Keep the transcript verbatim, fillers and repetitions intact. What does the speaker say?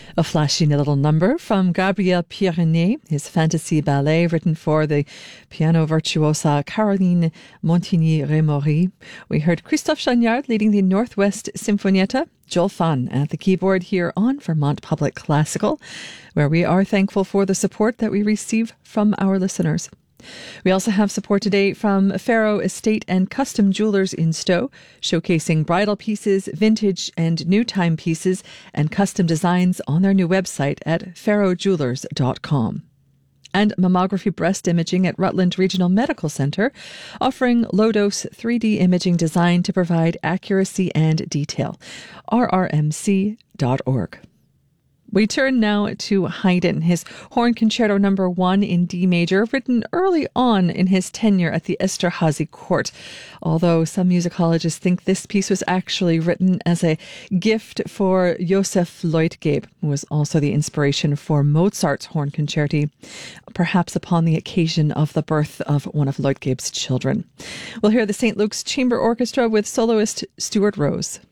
A flashy little number from Gabriel Pyrénées, his fantasy ballet written for the piano virtuosa Caroline Montigny-Remory. We heard Christophe Chagnard leading the Northwest Sinfonietta, Joel Fahn at the keyboard here on Vermont Public Classical, where we are thankful for the support that we receive from our listeners. We also have support today from Faro Estate and Custom Jewelers in Stowe, showcasing bridal pieces, vintage and new time pieces, and custom designs on their new website at faro jewelers dot com. And mammography breast imaging at Rutland Regional Medical Centre, offering low-dose three D imaging designed to provide accuracy and detail. r r m c dot org. We turn now to Haydn, his Horn Concerto number one in D major, written early on in his tenure at the Esterházy court. Although some musicologists think this piece was actually written as a gift for Joseph Leutgeb, who was also the inspiration for Mozart's Horn Concerti, perhaps upon the occasion of the birth of one of Leutgeb's children. We'll hear the Saint Luke's Chamber Orchestra with soloist Stuart Rose.